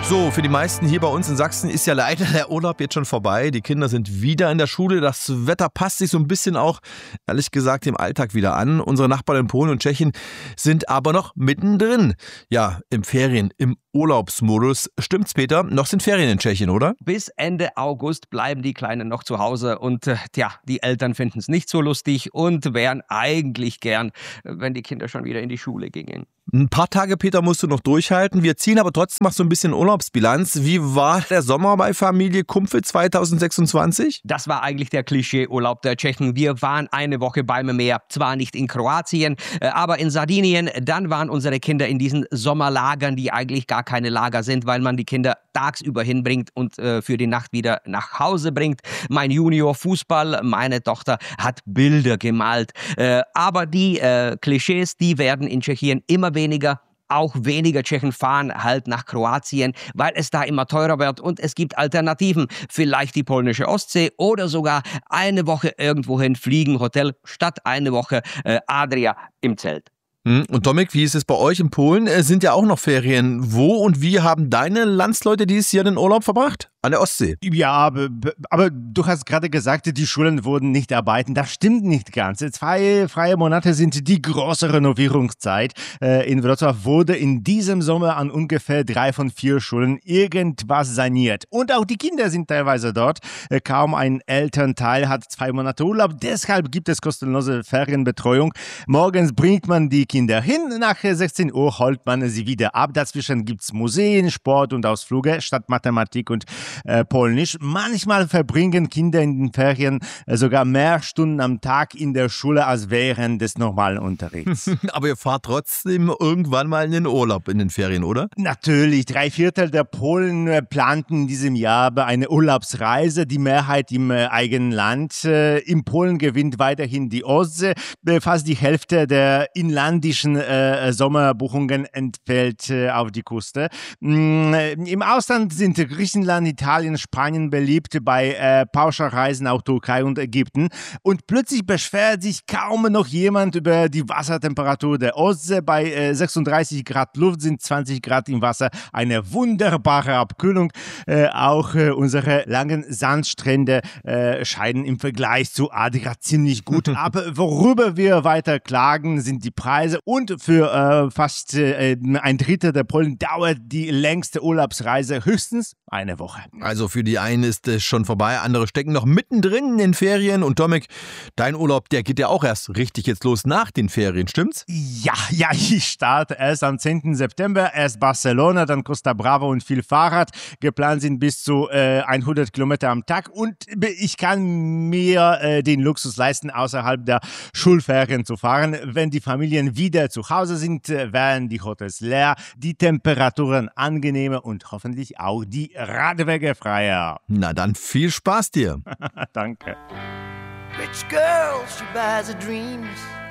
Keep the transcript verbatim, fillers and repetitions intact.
So, für die meisten hier bei uns in Sachsen ist ja leider der Urlaub jetzt schon vorbei. Die Kinder sind wieder in der Schule. Das Wetter passt sich so ein bisschen auch, ehrlich gesagt, dem Alltag wieder an. Unsere Nachbarn in Polen und Tschechien sind aber noch mittendrin. Ja, im Ferien, im Urlaubsmodus. Stimmt's, Peter? Noch sind Ferien in Tschechien, oder? Bis Ende August bleiben die Kleinen noch zu Hause und äh, tja, die Eltern finden es nicht so lustig und wären eigentlich gern, wenn die Kinder schon wieder in die Schule gingen. Ein paar Tage, Peter, musst du noch durchhalten. Wir ziehen aber trotzdem mal so ein bisschen Urlaubsbilanz. Wie war der Sommer bei Familie Kumpfe zwanzig sechsundzwanzig? Das war eigentlich der Klischee-Urlaub der Tschechen. Wir waren eine Woche beim Meer, zwar nicht in Kroatien, aber in Sardinien. Dann waren unsere Kinder in diesen Sommerlagern, die eigentlich gar keine Lager sind, weil man die Kinder tagsüber hinbringt und äh, für die Nacht wieder nach Hause bringt. Mein Junior Fußball, meine Tochter hat Bilder gemalt. Äh, aber die äh, Klischees, die werden in Tschechien immer weniger. Auch weniger Tschechen fahren halt nach Kroatien, weil es da immer teurer wird und es gibt Alternativen. Vielleicht die polnische Ostsee oder sogar eine Woche irgendwohin fliegen, Hotel, statt eine Woche äh, Adria im Zelt. Und Dominik, wie ist es bei euch in Polen? Es sind ja auch noch Ferien. Wo und wie haben deine Landsleute dieses Jahr den Urlaub verbracht? An der Ostsee. Ja, aber, aber du hast gerade gesagt, die Schulen wurden nicht arbeiten. Das stimmt nicht ganz. Zwei freie Monate sind die große Renovierungszeit. In Wrocław wurde in diesem Sommer an ungefähr drei von vier Schulen irgendwas saniert. Und auch die Kinder sind teilweise dort. Kaum ein Elternteil hat zwei Monate Urlaub. Deshalb gibt es kostenlose Ferienbetreuung. Morgens bringt man die Kinder hin. Nach sechzehn Uhr holt man sie wieder ab. Dazwischen gibt es Museen, Sport und Ausflüge statt Mathematik und Äh, Polnisch. Manchmal verbringen Kinder in den Ferien äh, sogar mehr Stunden am Tag in der Schule als während des normalen Unterrichts. Aber ihr fahrt trotzdem irgendwann mal in den Urlaub in den Ferien, oder? Natürlich. Drei Viertel der Polen äh, planten in diesem Jahr eine Urlaubsreise. Die Mehrheit im äh, eigenen Land. Äh, in Polen gewinnt weiterhin die Ostsee. Äh, fast die Hälfte der inlandischen äh, Sommerbuchungen entfällt äh, auf die Küste. Mm, äh, Im Ausland sind Griechenland, Italien, Spanien beliebt, bei äh, Pauschalreisen auch Türkei und Ägypten. Und plötzlich beschwert sich kaum noch jemand über die Wassertemperatur der Ostsee. Bei äh, sechsunddreißig Grad Luft sind zwanzig Grad im Wasser eine wunderbare Abkühlung. Äh, auch äh, unsere langen Sandstrände äh, scheinen im Vergleich zu Adria ziemlich gut ab. Worüber wir weiter klagen, sind die Preise. Und für äh, fast äh, ein Drittel der Polen dauert die längste Urlaubsreise höchstens eine Woche. Also für die einen ist es schon vorbei, andere stecken noch mittendrin in den Ferien. Und Dominik, dein Urlaub, der geht ja auch erst richtig jetzt los nach den Ferien, stimmt's? Ja, ja, ich starte erst am zehnten September, erst Barcelona, dann Costa Brava und viel Fahrrad. Geplant sind bis zu äh, hundert Kilometer am Tag und ich kann mir äh, den Luxus leisten, außerhalb der Schulferien zu fahren. Wenn die Familien wieder zu Hause sind, äh, werden die Hotels leer, die Temperaturen angenehmer und hoffentlich auch die Radwege freier. Na dann viel Spaß dir. Danke. Rich girl, she buys her dreams.